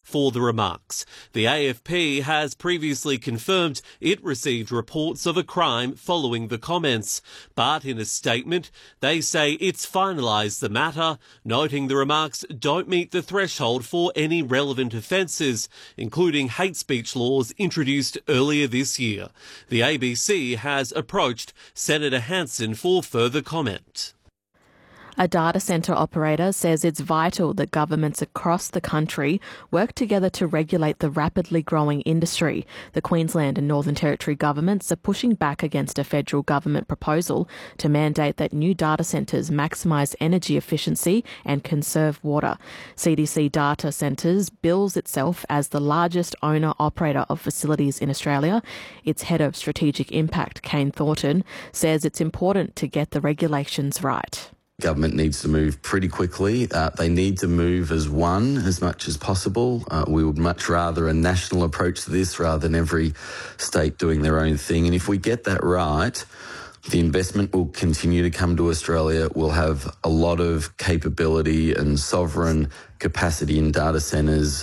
for the remarks. The AFP has previously confirmed it received reports of a crime following the comments, but in a statement they say it's finalised the matter, noting the remarks don't meet the threshold for any relevant offences, including hate speech laws introduced earlier this year. The ABC has approached Senator Hanson for further comment. A data centre operator says it's vital that governments across the country work together to regulate the rapidly growing industry. The Queensland and Northern Territory governments are pushing back against a federal government proposal to mandate that new data centres maximise energy efficiency and conserve water. CDC Data Centres bills itself as the largest owner-operator of facilities in Australia. Its head of strategic impact, Kane Thornton, says it's important to get the regulations right. Government needs to move pretty quickly. They need to move as one as much as possible. We would much rather a national approach to this rather than every state doing their own thing. And if we get that right, the investment will continue to come to Australia. We'll have a lot of capability and sovereign capacity in data centres.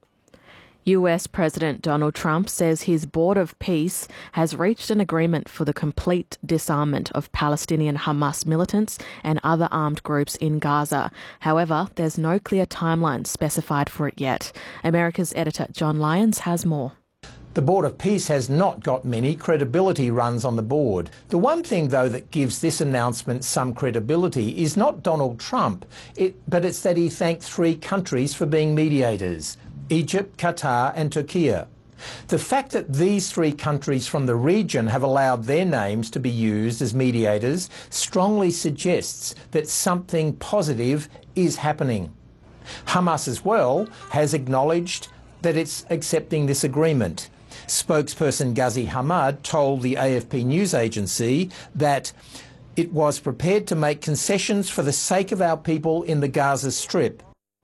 US President Donald Trump says his Board of Peace has reached an agreement for the complete disarmament of Palestinian Hamas militants and other armed groups in Gaza. However, there's no clear timeline specified for it yet. America's editor John Lyons has more. The Board of Peace has not got many credibility runs on the board. The one thing, though, that gives this announcement some credibility is not Donald Trump, but it's that he thanked 3 countries for being mediators: Egypt, Qatar and Turkey. The fact that these 3 countries from the region have allowed their names to be used as mediators strongly suggests that something positive is happening. Hamas as well has acknowledged that it's accepting this agreement. Spokesperson Ghazi Hamad told the AFP news agency that it was prepared to make concessions for the sake of our people in the Gaza Strip.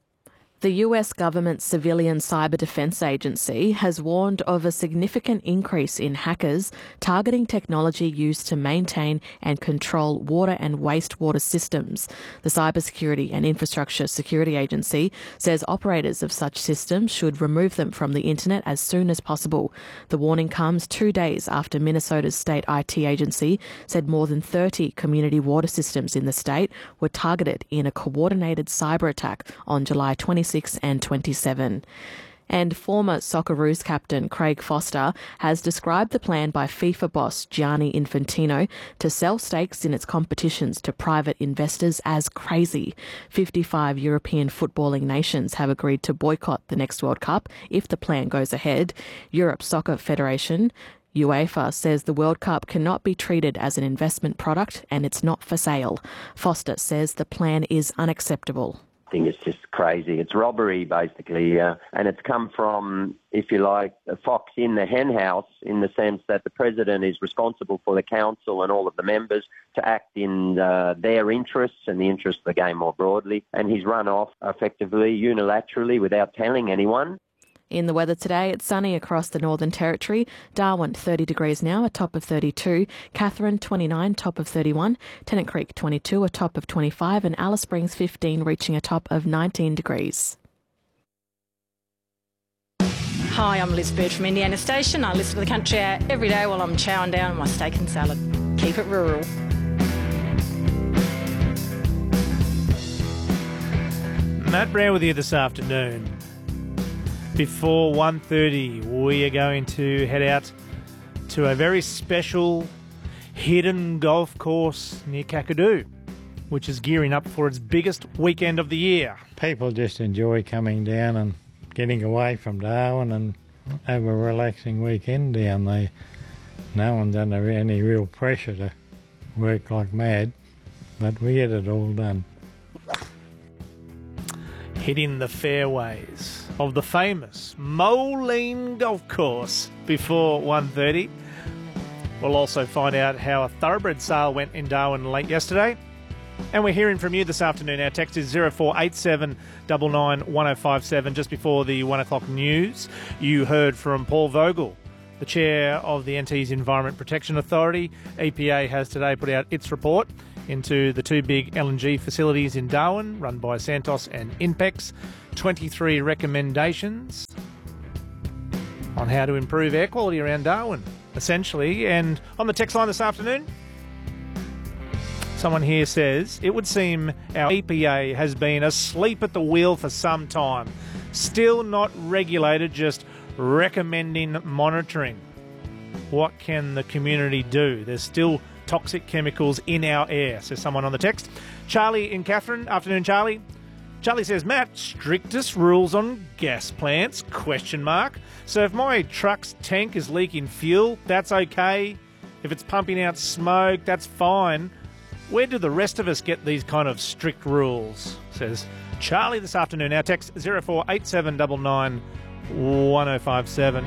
The US government's Civilian Cyber Defence Agency has warned of a significant increase in hackers targeting technology used to maintain and control water and wastewater systems. The Cybersecurity and Infrastructure Security Agency says operators of such systems should remove them from the internet as soon as possible. The warning comes 2 days after Minnesota's state IT agency said more than 30 community water systems in the state were targeted in a coordinated cyber attack on July 26 and 27. And former Socceroos captain Craig Foster has described the plan by FIFA boss Gianni Infantino to sell stakes in its competitions to private investors as crazy. 55 European footballing nations have agreed to boycott the next World Cup if the plan goes ahead. Europe's Soccer Federation, UEFA, says the World Cup cannot be treated as an investment product and it's not for sale. Foster says the plan is unacceptable. I think it's just crazy. It's robbery, basically, and it's come from, if you like, a fox in the hen house, in the sense that the president is responsible for the council and all of the members to act in their interests and the interests of the game more broadly, and he's run off effectively, unilaterally, without telling anyone. In the weather today, it's sunny across the Northern Territory. Darwin, 30 degrees now, a top of 32. Katherine, 29, top of 31. Tennant Creek, 22, a top of 25. And Alice Springs, 15, reaching a top of 19 degrees. Hi, I'm Liz Bird from Indiana Station. I listen to the Country Hour every day while I'm chowing down on my steak and salad. Keep it rural. Matt Brown with you this afternoon. Before 1:30, we are going to head out to a very special hidden golf course near Kakadu, which is gearing up for its biggest weekend of the year. People just enjoy coming down and getting away from Darwin and have a relaxing weekend down there. No one's under any real pressure to work like mad, but we get it all done. Hitting the fairways of the famous Moline Golf Course before 1:30. We'll also find out how a thoroughbred sale went in Darwin late yesterday. And we're hearing from you this afternoon. Our text is 0487 99 1057. Just before the 1 o'clock news, you heard from Paul Vogel, the chair of the NT's Environment Protection Authority. EPA has today put out its report into the 2 big LNG facilities in Darwin, run by Santos and INPEX. 23 recommendations on how to improve air quality around Darwin, essentially. And on the text line this afternoon, someone here says, it would seem our EPA has been asleep at the wheel for some time. Still not regulated, just recommending monitoring. What can the community do? There's still toxic chemicals in our air, says someone on the text. Charlie in Catherine. Afternoon, Charlie. Charlie says, Matt, strictest rules on gas plants, ? So if my truck's tank is leaking fuel, that's okay. If it's pumping out smoke, that's fine. Where do the rest of us get these kind of strict rules? Says Charlie this afternoon. Our text 048799 1057.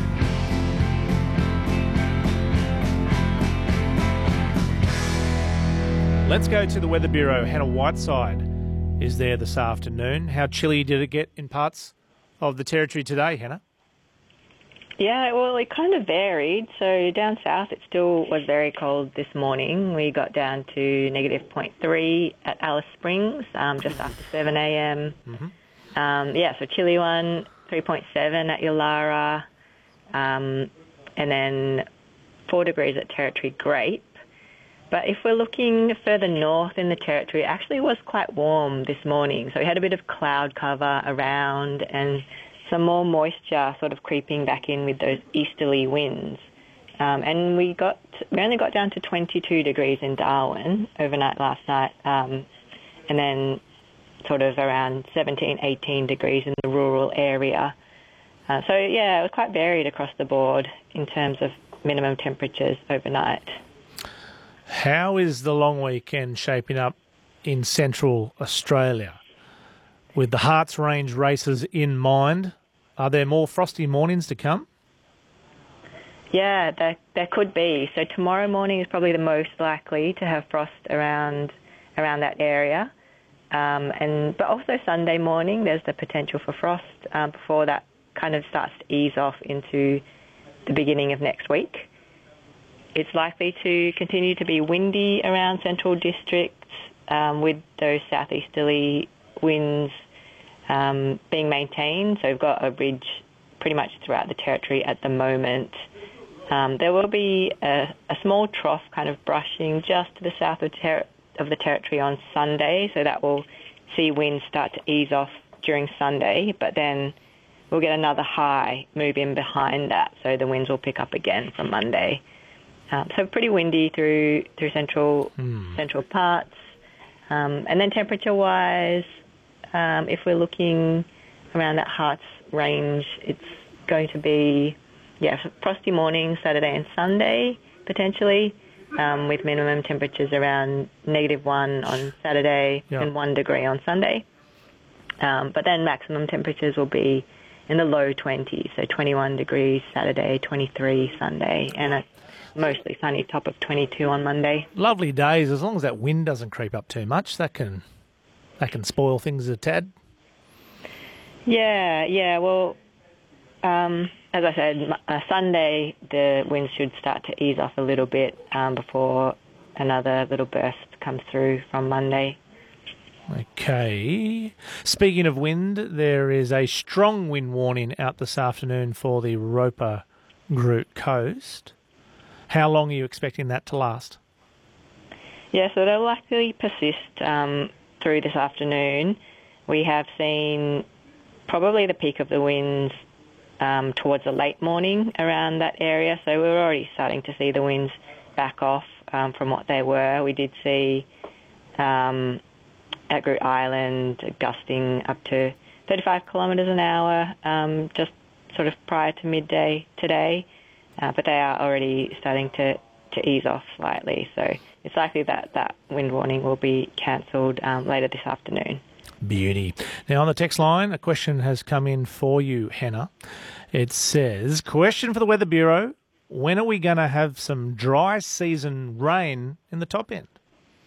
Let's go to the Weather Bureau. Hannah Whiteside is there this afternoon. How chilly did it get in parts of the Territory today, Hannah? Yeah, well, it kind of varied. So down south, it still was very cold this morning. We got down to -0.3 at Alice Springs just after 7 a.m. So chilly one, 3.7 at Yulara, and then 4 degrees at Territory Grape. But if we're looking further north in the Territory, it actually was quite warm this morning. So we had a bit of cloud cover around and some more moisture sort of creeping back in with those easterly winds. And we only got down to 22 degrees in Darwin overnight last night, and then sort of around 17, 18 degrees in the rural area. It was quite varied across the board in terms of minimum temperatures overnight. How is the long weekend shaping up in Central Australia? With the Hearts Range races in mind, are there more frosty mornings to come? Yeah, there could be. So tomorrow morning is probably the most likely to have frost around that area. But also Sunday morning, there's the potential for frost before that kind of starts to ease off into the beginning of next week. It's likely to continue to be windy around Central District with those southeasterly winds being maintained. So we've got a ridge pretty much throughout the Territory at the moment. There will be a small trough kind of brushing just to the south of the Territory on Sunday, so that will see winds start to ease off during Sunday, but then we'll get another high move in behind that, so the winds will pick up again from Monday. So pretty windy through central parts. And then temperature-wise, if we're looking around that Hearts Range, it's going to be, frosty mornings Saturday and Sunday, potentially, with minimum temperatures around -1 on Saturday and 1 degree on Sunday. But then maximum temperatures will be in the low 20s, so 21 degrees Saturday, 23 Sunday, and a mostly sunny top of 22 on Monday. Lovely days, as long as that wind doesn't creep up too much. That can spoil things a tad. Yeah. Well, as I said, Sunday the winds should start to ease off a little bit before another little burst comes through from Monday. Okay. Speaking of wind, there is a strong wind warning out this afternoon for the Roper Group coast. How long are you expecting that to last? Yeah, so they'll likely persist through this afternoon. We have seen probably the peak of the winds towards the late morning around that area, so we're already starting to see the winds back off from what they were. We did see at Groote Eylandt gusting up to 35 kilometres an hour just sort of prior to midday today. But they are already starting to ease off slightly. So it's likely that wind warning will be cancelled later this afternoon. Beauty. Now, on the text line, a question has come in for you, Hannah. It says, question for the Weather Bureau, when are we going to have some dry season rain in the top end?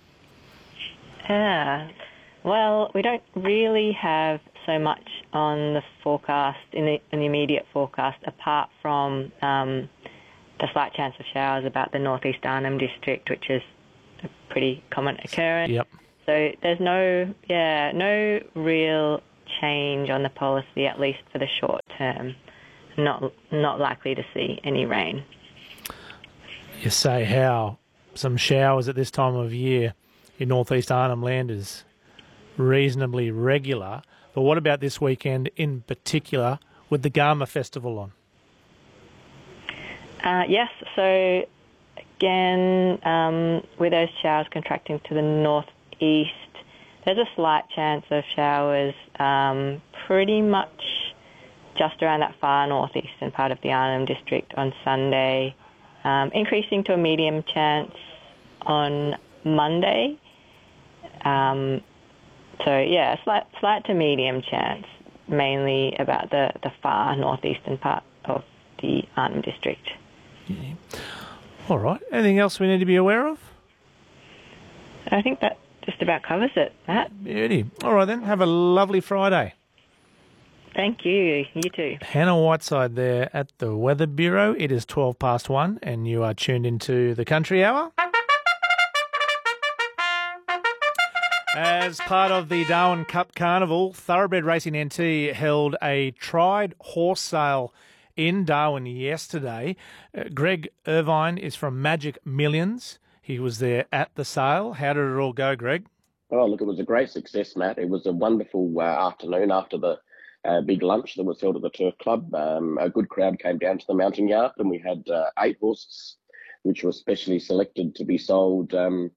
Well, we don't really have so much on the forecast, in the immediate forecast, apart from the slight chance of showers about the northeast Arnhem District, which is a pretty common occurrence. Yep. So there's no real change on the policy, at least for the short term. Not likely to see any rain. You say how some showers at this time of year in northeast Arnhem Land is reasonably regular, but what about this weekend in particular with the Garma Festival on? Yes, so again, with those showers contracting to the northeast, there's a slight chance of showers pretty much just around that far northeastern part of the Arnhem District on Sunday, increasing to a medium chance on Monday. So yeah, a slight to medium chance, mainly about the far northeastern part of the Arnhem District. Yeah. All right. Anything else we need to be aware of? I think that just about covers it, Matt. Beauty. All right then. Have a lovely Friday. Thank you. You too. Hannah Whiteside there at the Weather Bureau. It is 1:12 and you are tuned into the Country Hour. As part of the Darwin Cup Carnival, Thoroughbred Racing NT held a tried horse sale in Darwin yesterday. Greg Irvine is from Magic Millions. He was there at the sale. How did it all go, Greg? Oh, look, it was a great success, Matt. It was a wonderful afternoon after the big lunch that was held at the Turf Club. A good crowd came down to the mounting yard, and we had 8 horses, which were specially selected to be sold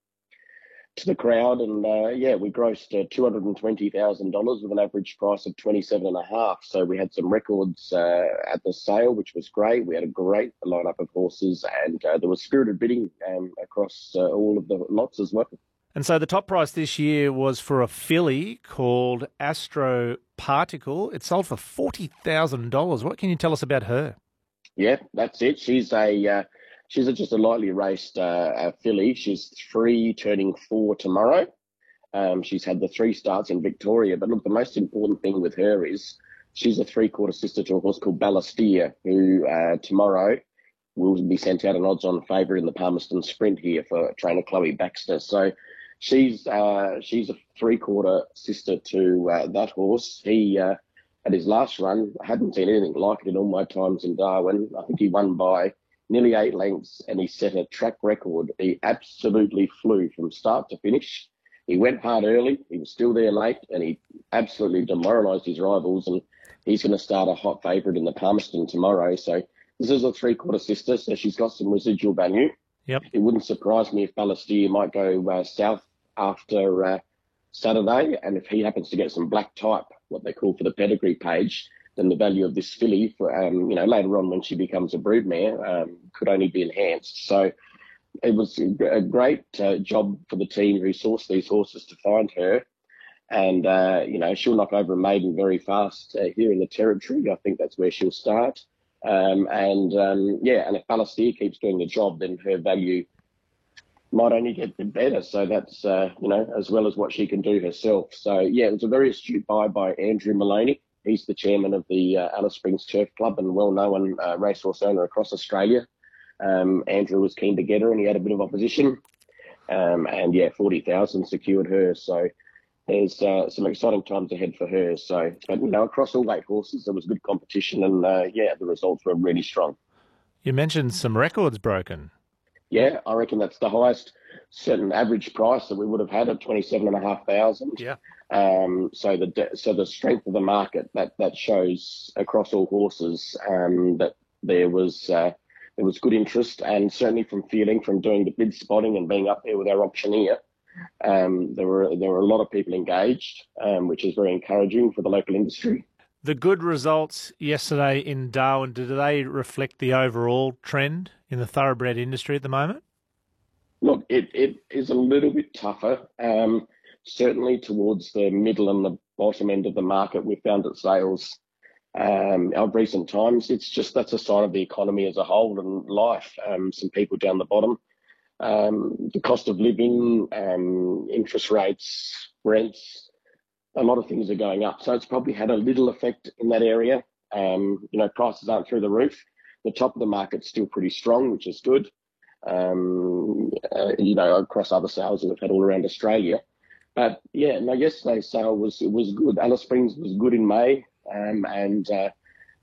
to the crowd. And we grossed $220,000 with an average price of $27.5. So we had some records at the sale, which was great. We had a great lineup of horses, and there was spirited bidding across all of the lots as well. And so the top price this year was for a filly called Astro Particle. It sold for $40,000. What can you tell us about her? Yeah, that's it. She's just a lightly raced filly. She's 3, turning 4 tomorrow. She's had the 3 starts in Victoria. But look, the most important thing with her is she's a 3/4 sister to a horse called Balestier, who tomorrow will be sent out an odds-on favourite in the Palmerston Sprint here for trainer Chloe Baxter. So she's a 3/4 sister to that horse. He, at his last run, I hadn't seen anything like it in all my times in Darwin. I think he won by nearly 8 lengths, and he set a track record. He absolutely flew from start to finish. He went hard early, he was still there late, and he absolutely demoralised his rivals, and he's going to start a hot favourite in the Palmerston tomorrow. So this is a 3/4 sister, so she's got some residual value. Yep. It wouldn't surprise me if Balestier might go south after Saturday, and if he happens to get some black type, what they call for the pedigree page, then the value of this filly, for, later on when she becomes a broodmare, could only be enhanced. So it was a great job for the team who sourced these horses to find her. And, she'll knock over a maiden very fast here in the Territory. I think that's where she'll start. And if Balestier keeps doing the job, then her value might only get better. So that's, as well as what she can do herself. So, yeah, it was a very astute buy by Andrew Maloney. He's the chairman of the Alice Springs Turf Club and well-known racehorse owner across Australia. Andrew was keen to get her, and he had a bit of opposition. 40,000 secured her. So there's some exciting times ahead for her. So, but, across all 8 horses, there was good competition, and, the results were really strong. You mentioned some records broken. Yeah, I reckon that's the highest certain average price that we would have had at $27,500. Yeah. So the strength of the market that shows across all horses that there was good interest, and certainly from doing the bid spotting and being up there with our auctioneer, there were a lot of people engaged, which is very encouraging for the local industry. The good results yesterday in Darwin, do they reflect the overall trend in the thoroughbred industry at the moment? Look, it is a little bit tougher. Certainly towards the middle and the bottom end of the market, we found that sales of recent times, that's a sign of the economy as a whole and life. Some people down the bottom, the cost of living, interest rates, rents, a lot of things are going up. So it's probably had a little effect in that area. Prices aren't through the roof. The top of the market's still pretty strong, which is good. Across other sales that we've had all around Australia. But yeah, no, yesterday's sale was good. Alice Springs was good in May, and